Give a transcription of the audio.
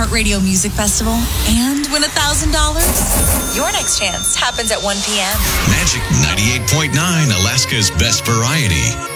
iHeartRadio Music Festival and win $1,000? Your next chance happens at 1 p.m. Magic 98.9, Alaska's best variety.